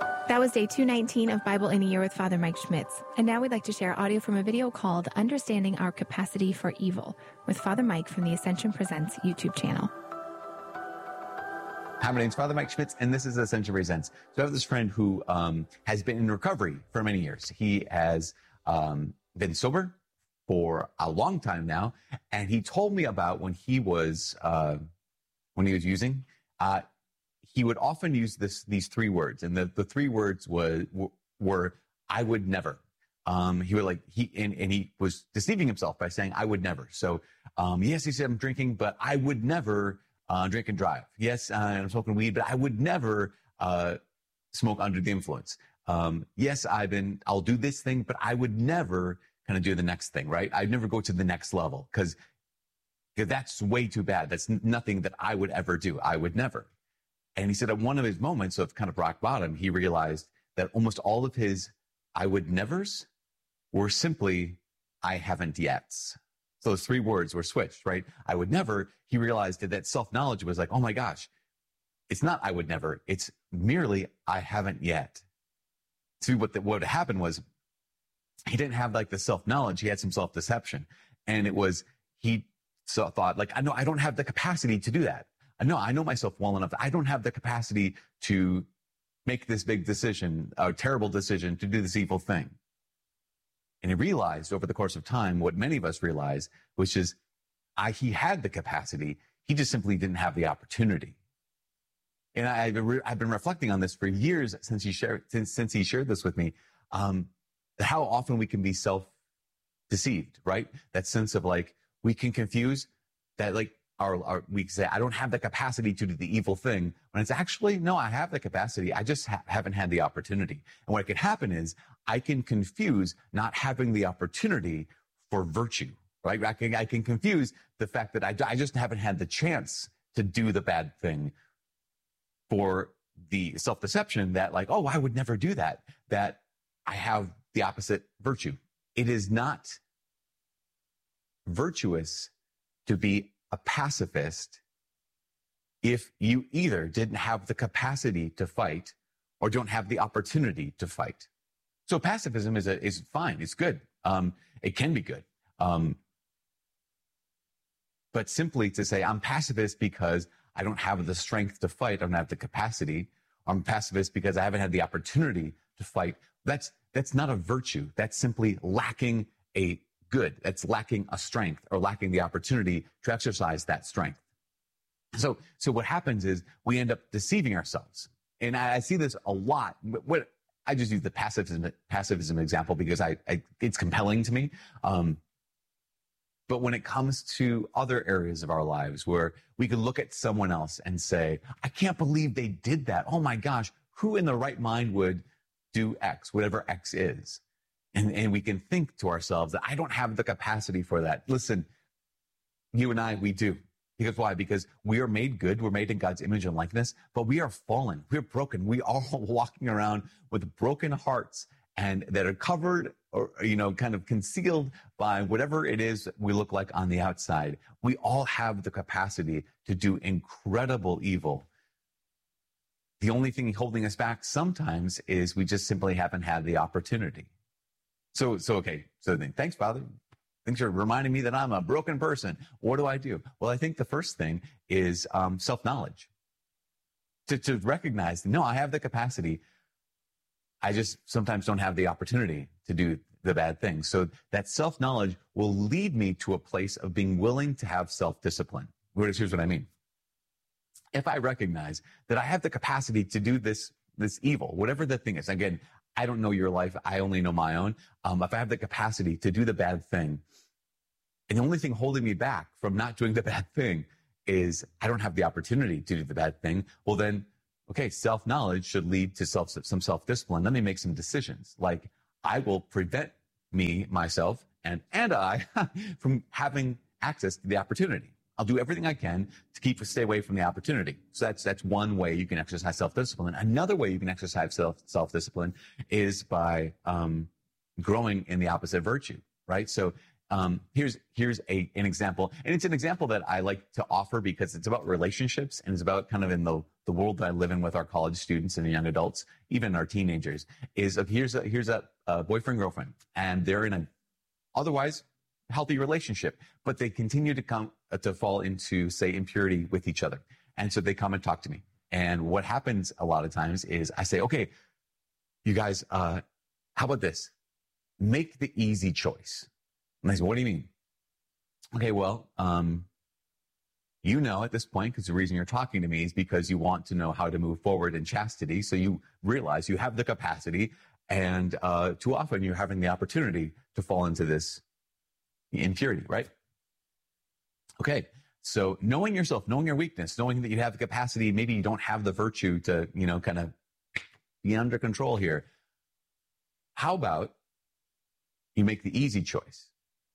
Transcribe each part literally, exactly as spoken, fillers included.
That was day two nineteen of Bible in a Year with Father Mike Schmitz. And now we'd like to share audio from a video called Understanding Our Capacity for Evil with Father Mike from the Ascension Presents YouTube channel. Hi, my name's Father Mike Schmitz, and this is Ascension Presents. So I have this friend who um, has been in recovery for many years. He has um, been sober for a long time now, and he told me about when he was uh, when he was using. Uh, he would often use this these three words, and the, the three words was were "I would never." Um, he would like he and, and he was deceiving himself by saying "I would never." So um, yes, he said I'm drinking, but I would never uh, drink and drive. Yes, uh, I'm smoking weed, but I would never uh, smoke under the influence. Um, yes, I've been I'll do this thing, but I would never kind of do the next thing. Right? I'd never go to the next level because because that's way too bad. That's n- nothing that I would ever do. I would never. And he said at one of his moments of kind of rock bottom, he realized that almost all of his I would nevers were simply I haven't yet. So those three words were switched, right? I would never. He realized that, that self-knowledge was like, oh my gosh, it's not I would never. It's merely I haven't yet. See, what the, what happened was he didn't have like the self-knowledge. He had some self-deception. And it was, he so thought like, I know I don't have the capacity to do that. I know, I know myself well enough that I don't have the capacity to make this big decision, a terrible decision, to do this evil thing. And he realized over the course of time what many of us realize, which is I, he had the capacity. He just simply didn't have the opportunity. And I, I've, been, I've been reflecting on this for years since he shared, since, since he shared this with me, um, how often we can be self-deceived, right? That sense of like, we can confuse that like, Our, our, we say, I don't have the capacity to do the evil thing, when it's actually, no, I have the capacity. I just ha- haven't had the opportunity. And what could happen is I can confuse not having the opportunity for virtue, right? I can, I can confuse the fact that I, I just haven't had the chance to do the bad thing for the self-deception that like, oh, I would never do that, that I have the opposite virtue. It is not virtuous to be a pacifist if you either didn't have the capacity to fight or don't have the opportunity to fight. So pacifism is a, is fine. It's good. Um, it can be good. Um, but simply to say I'm pacifist because I don't have the strength to fight, I don't have the capacity, or I'm pacifist because I haven't had the opportunity to fight. That's, that's not a virtue. That's simply lacking a good. That's lacking a strength or lacking the opportunity to exercise that strength. So, so what happens is we end up deceiving ourselves. And I, I see this a lot. What I just use the pacifism, pacifism example because I, I it's compelling to me. Um, but when it comes to other areas of our lives where we can look at someone else and say, I can't believe they did that. Oh my gosh, who in the right mind would do X, whatever X is? And, and we can think to ourselves that I don't have the capacity for that. Listen, you and I, we do. Because why? Because we are made good. We're made in God's image and likeness, but we are fallen. We're broken. We are walking around with broken hearts and that are covered or, you know, kind of concealed by whatever it is we look like on the outside. We all have the capacity to do incredible evil. The only thing holding us back sometimes is we just simply haven't had the opportunity. So, so, okay. So then, thanks, Father. Thanks for reminding me that I'm a broken person. What do I do? Well, I think the first thing is um, self-knowledge. To, to recognize, no, I have the capacity. I just sometimes don't have the opportunity to do the bad things. So that self-knowledge will lead me to a place of being willing to have self-discipline. Here's what I mean. If I recognize that I have the capacity to do this, this evil, whatever the thing is, again, I don't know your life. I only know my own. Um, if I have the capacity to do the bad thing, and the only thing holding me back from not doing the bad thing is I don't have the opportunity to do the bad thing, well then, okay, self-knowledge should lead to self, some self-discipline. Let me make some decisions. Like I will prevent me, myself, and, and I from having access to the opportunity. I'll do everything I can to keep stay away from the opportunity. So that's that's one way you can exercise self-discipline. Another way you can exercise self self-discipline is by um, growing in the opposite virtue, right? So um, here's here's a an example, and it's an example that I like to offer because it's about relationships and it's about kind of in the the world that I live in with our college students and young adults, even our teenagers, is uh, here's a, here's a, a boyfriend, girlfriend, and they're in a otherwise healthy relationship, but they continue to come uh, to fall into, say, impurity with each other. And so they come and talk to me. And what happens a lot of times is I say, okay, you guys, uh, how about this? Make the easy choice. And they say, what do you mean? Okay, well, um, you know at this point, because the reason you're talking to me is because you want to know how to move forward in chastity. So you realize you have the capacity, and uh, too often you're having the opportunity to fall into this impurity, right? Okay, so knowing yourself, knowing your weakness, knowing that you have the capacity, maybe you don't have the virtue to, you know, kind of be under control here. How about you make the easy choice?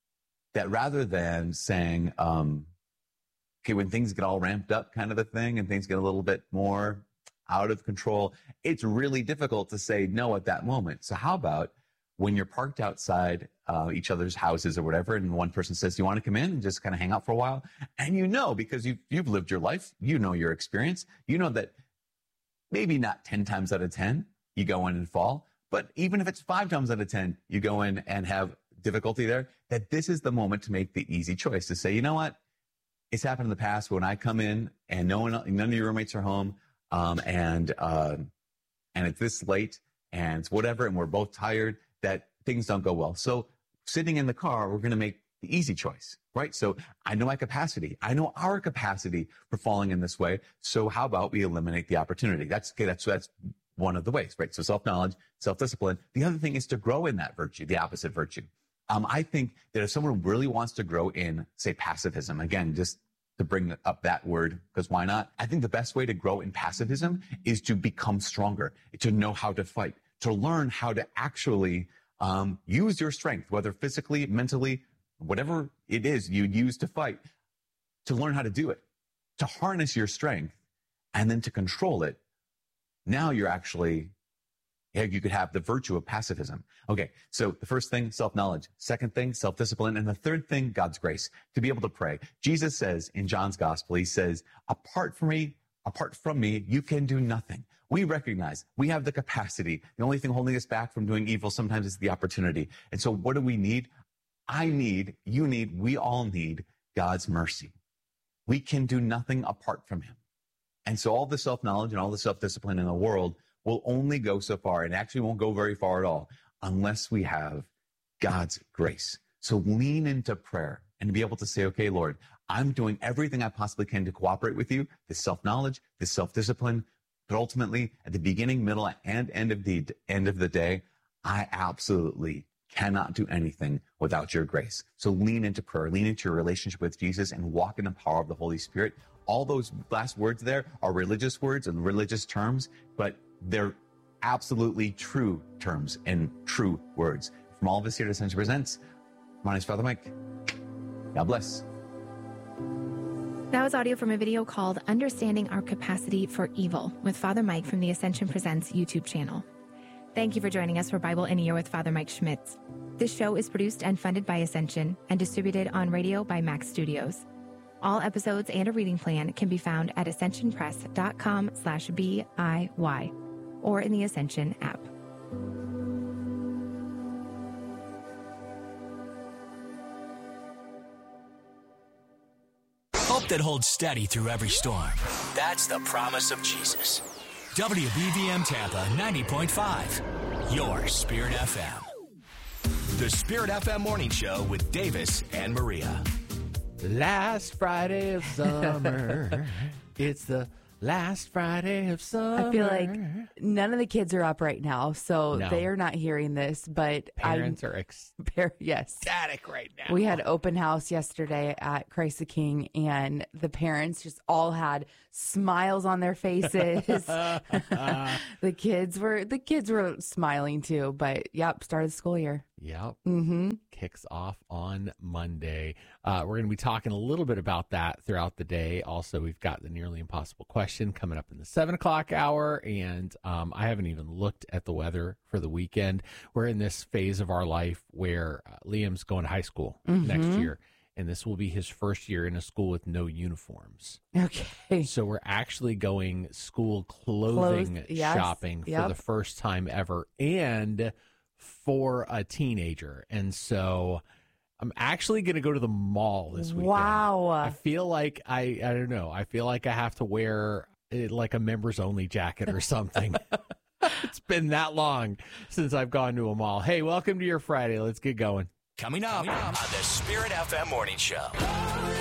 That rather than saying, um, okay, when things get all ramped up kind of a thing and things get a little bit more out of control, it's really difficult to say no at that moment. So how about when you're parked outside uh, each other's houses or whatever, and one person says, do you want to come in and just kind of hang out for a while? And you know, because you've, you've lived your life, you know your experience, you know that maybe not ten times out of ten, you go in and fall, but even if it's five times out of ten, you go in and have difficulty there, that this is the moment to make the easy choice, to say, you know what? It's happened in the past when I come in and no one, none of your roommates are home, um, and uh, and it's this late and it's whatever, and we're both tired, that things don't go well. So sitting in the car, we're going to make the easy choice, right? So I know my capacity. I know our capacity for falling in this way. So how about we eliminate the opportunity? That's okay. That's that's one of the ways, right? So self-knowledge, self-discipline. The other thing is to grow in that virtue, the opposite virtue. Um, I think that if someone really wants to grow in, say, pacifism, again, just to bring up that word, because why not? I think the best way to grow in pacifism is to become stronger, to know how to fight, to learn how to actually um, use your strength, whether physically, mentally, whatever it is you use to fight, to learn how to do it, to harness your strength, and then to control it. Now you're actually, yeah, you could have the virtue of pacifism. Okay, so the first thing, self-knowledge. Second thing, self-discipline. And the third thing, God's grace, to be able to pray. Jesus says in John's gospel, he says, apart from me, apart from me, you can do nothing. We recognize we have the capacity. The only thing holding us back from doing evil sometimes is the opportunity. And so what do we need? I need, you need, we all need God's mercy. We can do nothing apart from him. And so all the self-knowledge and all the self-discipline in the world will only go so far, and actually won't go very far at all, unless we have God's grace. So lean into prayer and be able to say, okay, Lord, I'm doing everything I possibly can to cooperate with you, this self-knowledge, this self-discipline, but ultimately at the beginning, middle, and end of the end of the day, I absolutely cannot do anything without your grace. So lean into prayer, lean into your relationship with Jesus, and walk in the power of the Holy Spirit. All those last words there are religious words and religious terms, but they're absolutely true terms and true words. From all of us here at Ascension Presents, my name is Father Mike. God bless. That was audio from a video called Understanding Our Capacity for Evil with Father Mike from the Ascension Presents YouTube channel. Thank you for joining us for Bible in a Year with Father Mike Schmitz. This show is produced and funded by Ascension and distributed on radio by Max Studios. All episodes and a reading plan can be found at ascensionpress.com slash B-I-Y or in the Ascension app. Hope that holds steady through every storm. That's the promise of Jesus. W B V M Tampa ninety point five, your Spirit F M. The Spirit F M Morning Show with Davis and Maria. Last Friday of summer. It's the last Friday of summer. I feel like none of the kids are up right now, so No. they are not hearing this. But Parents I'm, are ecstatic par- yes, right now. we had open house yesterday at Christ the King, and the parents just all had smiles on their faces. the kids were the kids were smiling too. But yep, started the school year. Yep. Mm-hmm. Kicks off on Monday. Uh, we're going to be talking a little bit about that throughout the day. Also, we've got the nearly impossible question coming up in the seven o'clock hour. And um, I haven't even looked at the weather for the weekend. We're in this phase of our life where uh, Liam's going to high school Mm-hmm. next year. and this will be his first year in a school with no uniforms. Okay. So we're actually going school clothing Clothes, yes, shopping yep. for the first time ever, and for a teenager. And so I'm actually going to go to the mall this weekend. Wow. I feel like I, I don't know. I feel like I have to wear eh, like a members only jacket or something. It's been that long since I've gone to a mall. Hey, welcome to your Friday. Let's get going. Coming up on the Spirit F M Morning Show.